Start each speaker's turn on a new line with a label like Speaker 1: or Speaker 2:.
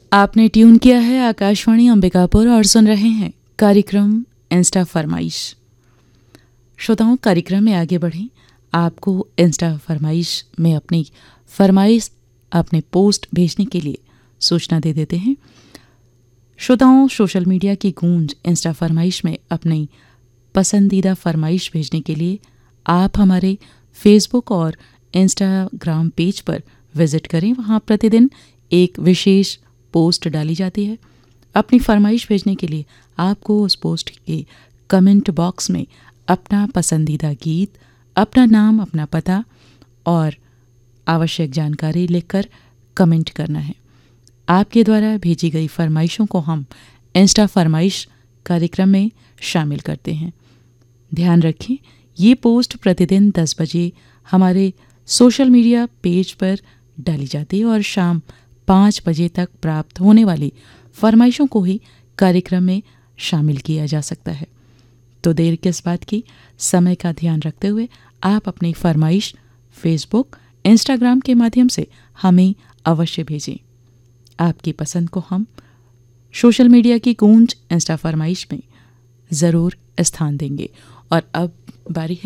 Speaker 1: आपने ट्यून किया है आकाशवाणी अंबिकापुर और सुन रहे हैं कार्यक्रम इंस्टा फरमाइश। श्रोताओं, कार्यक्रम में आगे बढ़ें। आपको इंस्टा फरमाइश में अपनी फरमाइश अपने पोस्ट भेजने के लिए सूचना दे देते हैं। श्रोताओं, सोशल मीडिया की गूंज इंस्टा फरमाइश में अपनी पसंदीदा फरमाइश भेजने के लिए आप हमारे फेसबुक और इंस्टाग्राम पेज पर विजिट करें। वहाँ प्रतिदिन एक विशेष पोस्ट डाली जाती है। अपनी फरमाइश भेजने के लिए आपको उस पोस्ट के कमेंट बॉक्स में अपना पसंदीदा गीत, अपना नाम, अपना पता और आवश्यक जानकारी लिखकर कमेंट करना है। आपके द्वारा भेजी गई फरमाइशों को हम इंस्टा फरमाइश कार्यक्रम में शामिल करते हैं। ध्यान रखें, ये पोस्ट प्रतिदिन 10 बजे हमारे सोशल मीडिया पेज पर डाली जाती है और शाम 5 बजे तक प्राप्त होने वाली फरमाइशों को ही कार्यक्रम में शामिल किया जा सकता है। तो देर किस बात की, समय का ध्यान रखते हुए आप अपनी फरमाइश फेसबुक, इंस्टाग्राम के माध्यम से हमें अवश्य भेजें। आपकी पसंद को हम सोशल मीडिया की गूंज इंस्टा फरमाइश में ज़रूर स्थान देंगे। और अब बारी है